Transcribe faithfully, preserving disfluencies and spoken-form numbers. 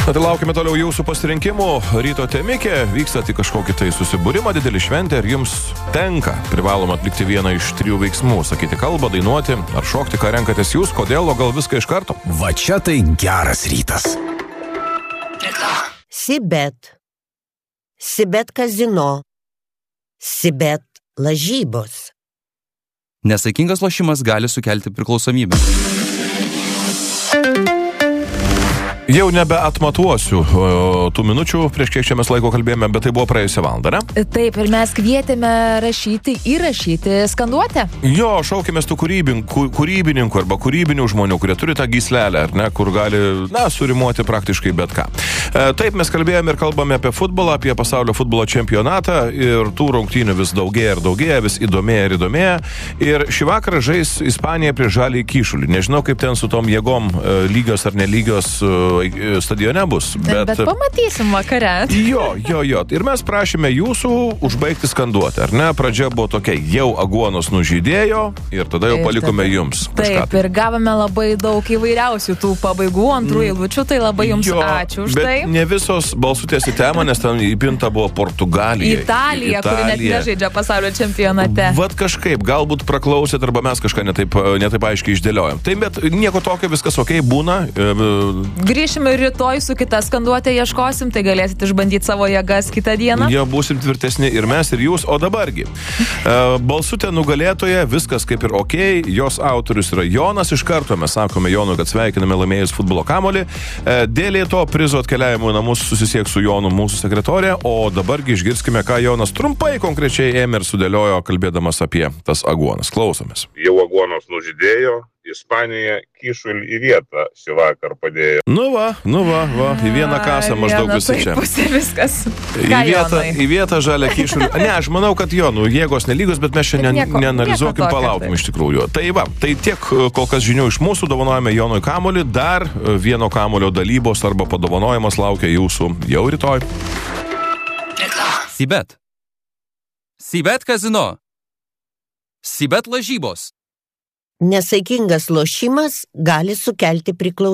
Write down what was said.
Na tai laukime toliau jūsų pasirinkimų. Ryto temikė, vykstat į kažkokį tai susibūrimą, didelį šventę ir jums tenka privalom atlikti vieną iš trijų veiksmų. Sakyti kalbą, dainuoti ar šokti, ką renkatės jūs, kodėl, o gal viską iš karto. Va čia tai geras rytas. Sibet. Sibet kazino. Sibet lažybos. Nesaikingas lošimas gali sukelti priklausomybę. Jau nebeatmatuosiu tų minučių, prieš kiek čia mes laiko kalbėjome, bet tai buvo praėjusią valandą, ne? Taip, ir mes kvietėme rašyti, įrašyti skanduotę. Jo, šaukimės tų kūrybininkų, kūrybininkų arba kūrybinių žmonių, kurie turi tą gyslelę, ar ne, kur gali, na, surimuoti praktiškai bet ką. E, taip, mes kalbėjome ir kalbame apie futbolą, apie pasaulio futbolo čempionatą ir tų rungtynių vis daugėja ir daugėja, vis įdomėja ir įdomėja. Ir šį vakarą žais Ispanija prieš Žaliąjį Kyšulį. Nežinau, kaip ten su tom jėgom lygios ar nelygios stadione bus. Bet, bet pamatysim vakare. Jo, jo, jo. Ir mes prašėme jūsų užbaigti skanduotę, ar ne? Pradžia buvo tokia, jau aguonos nužydėjo ir tada jau palikome tada jums. Taip, ir gavome labai daug įvairiausių tų pabaigų, antrų eilučių, tai labai jums jo, ačiū už bet tai. Ne visos balsutės į temą, nes ten įpinta buvo Portugalija. Italija, Italija, kuri net nežaidžia pasaulio čempionate. Vat kažkaip, galbūt praklausėt arba mes kažką netaip, netaip aiškiai išdėliojom. Taip, bet nieko tokio, viskas okei, būna. Grįšime rytoj su kita skanduotė ieškosim, tai galėsite išbandyti savo jėgas kitą dieną. Jo, būsim tvirtesni ir mes, ir jūs, o dabargi. Balsutė nugalėtoja, viskas kaip ir okei, jos autorius yra Jonas, iš karto mes sakome Jonui, kad sveikiname laimėjus futbolo kamuolį. Dėl to prizo atkeliavimo į namus susisieks su Jonu mūsų sekretorė, o dabargi išgirskime, ką Jonas trumpai konkrečiai ėmė ir sudėliojo, kalbėdamas apie tas aguonas. Klausomės. Jau aguonos nužydėjo. Ispanija Kyšulį į vietą šį vakar padėjo. Nu va, nu va, va, į vieną kasą maždaug visi čia. Pusė viskas. Į vietą, į vietą Žalią Kyšulį. Ne, aš manau, kad jo, nu, jėgos nelygus, bet mes šiandien nieko, neanalizuokim, palaukim iš tikrųjų. Tai va, tai tiek kol kas žinių iš mūsų, dovanojame Jonui kamuolį, dar vieno kamuolio dalybos arba padovanojimas laukia jūsų jau rytoj. Sibet. Sibet kazino. Sibet lažybos. Nesaikingas lošimas gali sukelti priklausomybę.